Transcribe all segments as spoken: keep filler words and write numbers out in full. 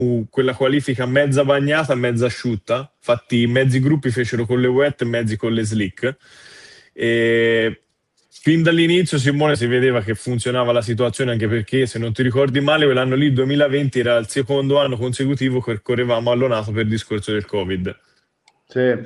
quella qualifica mezza bagnata, mezza asciutta, infatti mezzi gruppi fecero con le wet e mezzi con le slick, e fin dall'inizio, Simone, si vedeva che funzionava la situazione, anche perché, se non ti ricordi male, quell'anno lì, duemilaventi, era il secondo anno consecutivo che correvamo allonato per il discorso del Covid. Sì.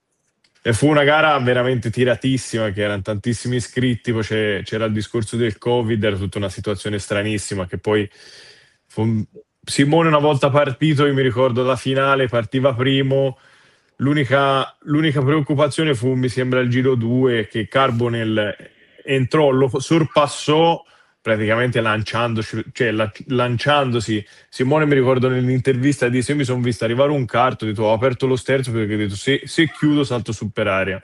E fu una gara veramente tiratissima, che erano tantissimi iscritti, poi c'è, c'era il discorso del Covid, era tutta una situazione stranissima, che poi fu, Simone una volta partito, io mi ricordo la finale, partiva primo, l'unica, l'unica preoccupazione fu, mi sembra, il giro due, che Carbonell entrò, lo sorpassò praticamente lanciandosi, cioè, la, lanciandosi. Simone, mi ricordo nell'intervista, disse: io mi sono visto arrivare un carto, ho detto, ho aperto lo sterzo perché ho detto, se, se chiudo salto su per aria.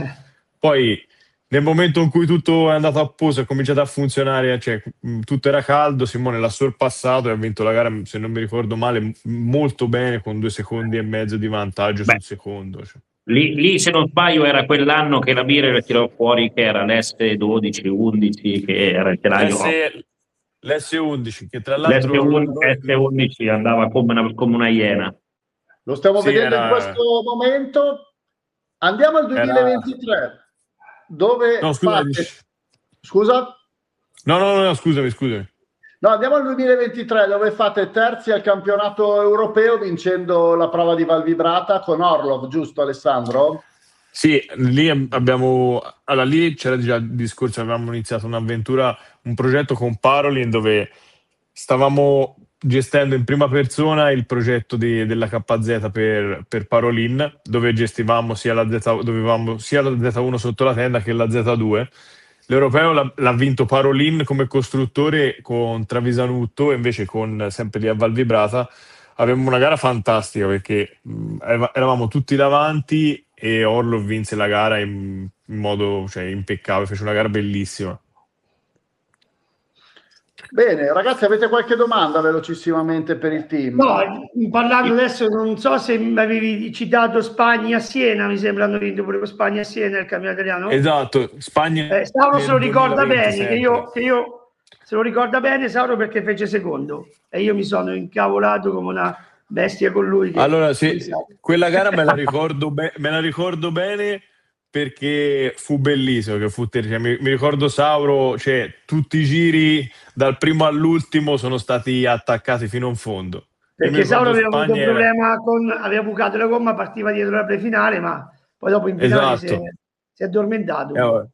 Poi nel momento in cui tutto è andato a posto, è cominciato a funzionare, cioè tutto era caldo, Simone l'ha sorpassato e ha vinto la gara, se non mi ricordo male, molto bene, con due secondi e mezzo di vantaggio. Beh, sul secondo, cioè. Lì, lì, se non sbaglio, era quell'anno che la Birra tirò fuori, che era l'S dodici undici, che era il telaio. L'S undici, che tra l'altro l'S undici andava come una, come una iena. Lo stiamo sì, vedendo era... in questo momento. Andiamo al duemilaventitré, era... dove no, scusa, fate... dici... scusa? No, no, no, scusami, scusami. No, andiamo al duemilaventitré, dove fate terzi al campionato europeo vincendo la prova di Valvibrata con Orlov, giusto Alessandro? Sì, lì abbiamo, allora lì c'era già il discorso, avevamo iniziato un'avventura, un progetto con Parolin, dove stavamo gestendo in prima persona il progetto di, della K Z per, per Parolin, dove gestivamo sia la Z, dovevamo sia la Z uno sotto la tenda che la Z due. L'europeo l'ha, l'ha vinto Parolin come costruttore con Travisanutto, e invece con sempre lì a Valvibrata avevamo una gara fantastica, perché mh, eravamo tutti davanti e Orlov vinse la gara in, in modo, cioè, impeccabile, fece una gara bellissima. Bene, ragazzi, avete qualche domanda velocissimamente per il team? No, parlando adesso, non so se avevi citato Spagna a Siena, mi sembra hanno vinto pure con Spagna a Siena il campionato italiano. Esatto, Spagna. Eh, Sauro se lo ricorda bene, che io, che io se lo ricorda bene Sauro, perché fece secondo e io mi sono incavolato come una bestia con lui. Che allora sì, quella gara me la ricordo, be- me la ricordo bene, perché fu bellissimo, che fu ter- mi, mi ricordo Sauro, cioè tutti i giri dal primo all'ultimo sono stati attaccati fino in fondo. Perché Sauro aveva Spagna avuto un problema era... con, aveva bucato la gomma, partiva dietro la prefinale, ma poi dopo in finale esatto. si, è, si è addormentato. Eh,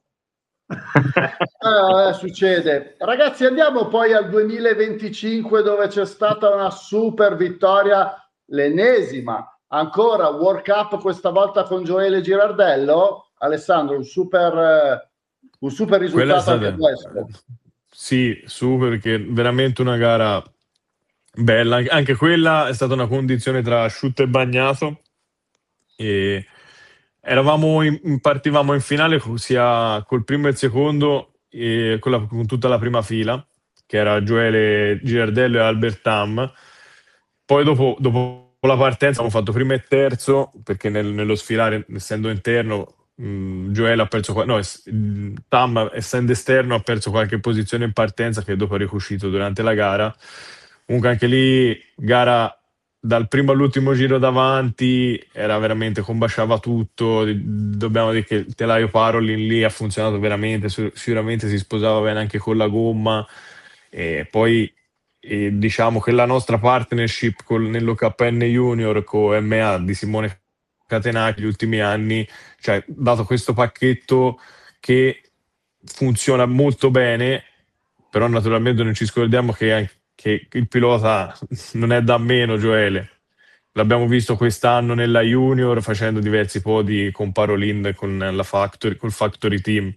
eh, succede. Ragazzi, andiamo poi al duemilaventicinque, dove c'è stata una super vittoria, l'ennesima ancora World Cup, questa volta con Gioele Girardello. Alessandro, un super, eh, un super risultato stata... anche questo. Sì, super, perché veramente una gara bella. Anche quella è stata una condizione tra asciutto e bagnato, e eravamo in, partivamo in finale sia col primo e il secondo, e con, la, con tutta la prima fila, che era Gioele Girardello e Albert Tam. Poi dopo, dopo la partenza abbiamo fatto primo e terzo, perché nel, nello sfilare, essendo interno, mh, Gioele ha perso, no, es, Tam, essendo esterno, ha perso qualche posizione in partenza, che dopo è riuscito durante la gara. Comunque anche lì gara dal primo all'ultimo giro davanti, era veramente, combaciava tutto. Dobbiamo dire che il telaio Parolin lì ha funzionato veramente, sicuramente si sposava bene anche con la gomma. E poi e diciamo che la nostra partnership con, nell'O K N Junior con M A di Simone Catenacci, gli ultimi anni, cioè dato questo pacchetto che funziona molto bene. Però naturalmente non ci scordiamo che, che il pilota non è da meno, Gioele. L'abbiamo visto quest'anno nella Junior facendo diversi podi con Parolin, con la Factory, col Factory Team.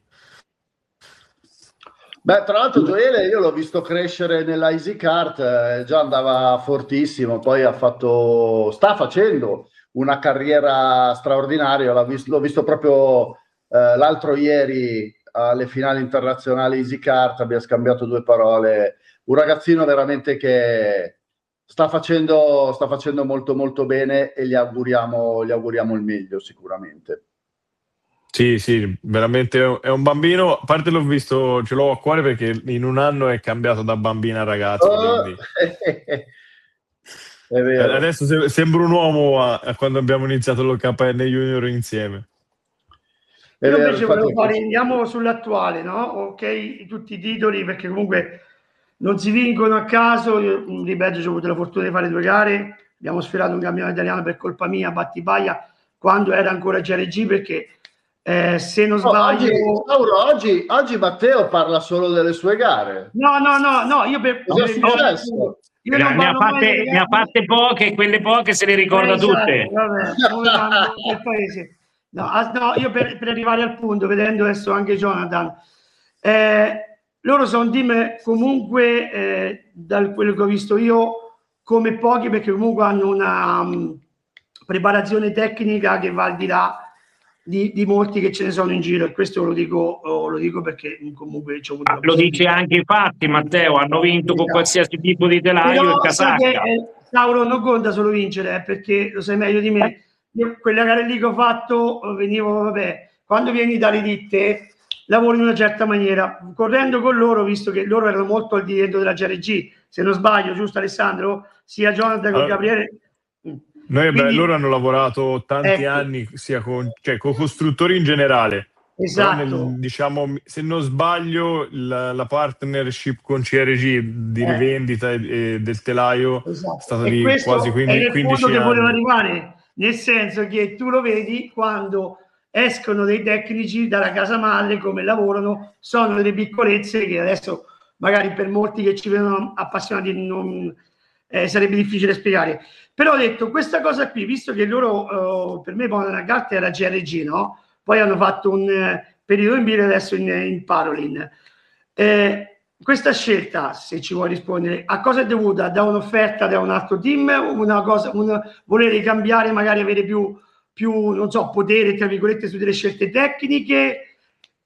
Beh, tra l'altro Gioele io l'ho visto crescere nella Easy Kart, eh, già andava fortissimo, poi ha fatto, sta facendo una carriera straordinaria. L'ho visto, l'ho visto proprio eh, l'altro ieri alle finali internazionali Easy Kart, abbiamo scambiato due parole. Un ragazzino veramente che sta facendo, sta facendo molto molto bene, e gli auguriamo, gli auguriamo il meglio sicuramente. Sì, sì, veramente è un bambino. A parte l'ho visto, ce l'ho a cuore, perché in un anno è cambiato da bambina a ragazzo. Oh, quindi... È vero. Adesso se- sembro un uomo a, a quando abbiamo iniziato l'O K N Junior insieme. È Io vero, invece volevo infatti- fare, andiamo sull'attuale, no? Ok, tutti i titoli, perché comunque non si vincono a caso. Io, mh, ripeto, ho avuto la fortuna di fare due gare, abbiamo sfiorato un campionato italiano per colpa mia a Battipaglia, quando era ancora G R G, perché eh, se non No, oggi, sbaglio... Mauro, oggi, oggi Matteo parla solo delle sue gare. No, no, no, no, io per... Cosa è per- successo? Io Ne, non ne ha parlo mai fatte, delle ne ha gare. fatte poche e quelle poche se le ricorda Eh, esatto, tutte. vabbè, come vanno nel paese. No, ah, no, io per, per arrivare al punto, vedendo adesso anche Jonathan, eh, loro sono un team comunque, eh, da quello che ho visto io, come pochi, perché comunque hanno una um, preparazione tecnica che va al di là di, di molti che ce ne sono in giro, e questo lo dico, oh, lo dico perché comunque ci ho avuto Ah, la lo possibilità. dice anche i fatti, Matteo, hanno vinto con Esatto. qualsiasi tipo di telaio Però e sai che, casacca. eh, Sauro, non conta solo vincere, eh, perché lo sai meglio di me. Io, quelle gare lì che ho fatto, eh, venivo, vabbè, quando vieni dalle ditte, lavori in una certa maniera. Correndo con loro, visto che loro erano molto al dietro della G R G, se non sbaglio, giusto Alessandro? Sia Jonathan che Allora, Gabriele. Noi, beh, Quindi, loro hanno lavorato tanti ecco, anni sia con, cioè, con costruttori in generale. Però esatto. nel, diciamo, se non sbaglio, la, la partnership con C R G di Eh. rivendita e, e del telaio è Esatto. stata E di questo quasi è quindici, nel punto quindici che volevo anni. arrivare, nel senso che tu lo vedi quando escono dei tecnici dalla casa madre, come lavorano, sono delle piccolezze che adesso magari per molti che ci vedono appassionati non, eh, sarebbe difficile spiegare. Però ho detto, questa cosa qui, visto che loro, eh, per me Modena Carte era G R G, no? Poi hanno fatto un eh, periodo in Bire, adesso in, in Parolin. Eh, questa scelta, se ci vuoi rispondere, a cosa è dovuta? Da un'offerta da un altro team, una cosa, un volere cambiare, magari avere più, più, non so, potere, tra virgolette, su delle scelte tecniche?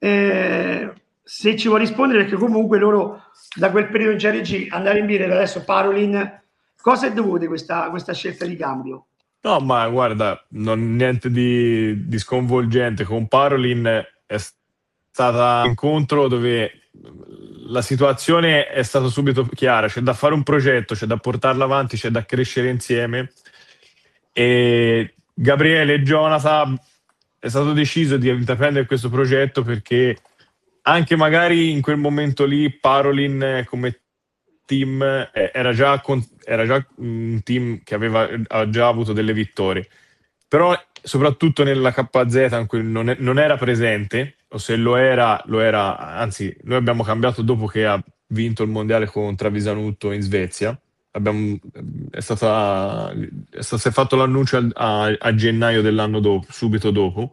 Eh, se ci vuoi rispondere, perché comunque loro da quel periodo in G R G andare in Bire adesso Parolin, cosa è dovuta questa, questa scelta di cambio? No, ma guarda, non, niente di, di sconvolgente. Con Parolin è stata un incontro dove la situazione è stata subito chiara, c'è da fare un progetto, c'è da portarlo avanti, c'è da crescere insieme, e Gabriele e Jonathan è stato deciso di intraprendere questo progetto perché anche magari in quel momento lì Parolin come team eh, era già, con, era già un team che aveva ha già avuto delle vittorie, però soprattutto nella K Z in cui non, è, non era presente, o se lo era, lo era, anzi noi abbiamo cambiato dopo che ha vinto il mondiale con Travisanutto in Svezia. Abbiamo, è, stata, è stato, si è fatto l'annuncio a, a gennaio dell'anno dopo, subito dopo,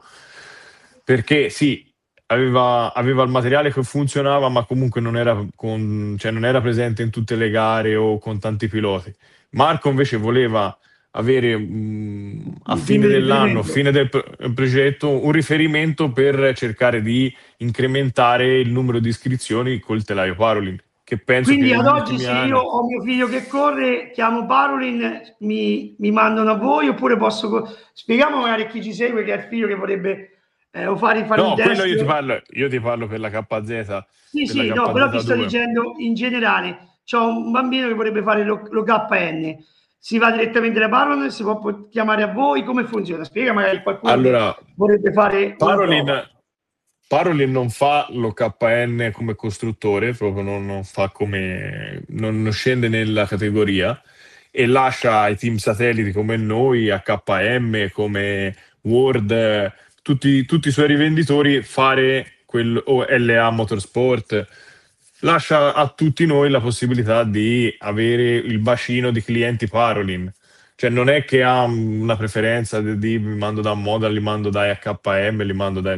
perché sì, aveva, aveva il materiale che funzionava, ma comunque non era, con, cioè non era presente in tutte le gare o con tanti piloti. Marco invece voleva avere mh, a fine dell'anno, a fine del progetto, un riferimento per cercare di incrementare il numero di iscrizioni col telaio Parolin, che penso Quindi che ad negli oggi, se anni... io ho mio figlio che corre, chiamo Parolin, mi, mi mandano a voi, oppure posso... Spieghiamo magari a chi ci segue che ha il figlio che vorrebbe eh, o fare, fare No, un test. quello io ti parlo, io ti parlo per la K Z. Sì, sì, no, però ti sto dicendo in generale, c'ho un bambino che vorrebbe fare lo, lo K N, si va direttamente da Parolin, si può chiamare a voi, come funziona? Spiega magari qualcuno allora, che vorrebbe fare Parolin, Parolin non fa lo K N come costruttore, proprio non, non fa come non, non scende nella categoria, e lascia ai team satelliti come noi, a K M, come World, tutti, tutti i suoi rivenditori fare quel, o L A Motorsport. Lascia a tutti noi la possibilità di avere il bacino di clienti Parolin. Cioè non è che ha una preferenza di, di mi mando da Moda, li mando da H M, li mando da...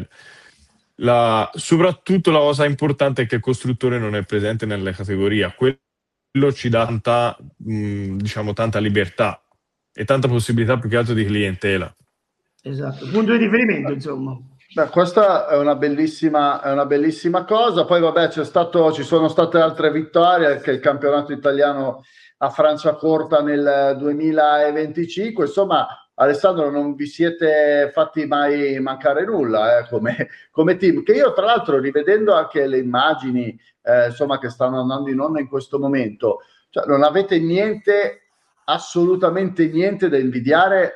La, soprattutto la cosa importante è che il costruttore non è presente nella categoria. Quello ci dà tanta, mh, diciamo, tanta libertà e tanta possibilità più che altro di clientela. Esatto, punto di riferimento, insomma. Beh, questa è una bellissima, è una bellissima cosa. Poi vabbè, c'è stato, ci sono state altre vittorie, anche il campionato italiano a Franciacorta nel duemilaventicinque. Insomma, Alessandro, non vi siete fatti mai mancare nulla eh, come, come team, che io tra l'altro, rivedendo anche le immagini eh, insomma che stanno andando in onda in questo momento, cioè non avete niente assolutamente niente da invidiare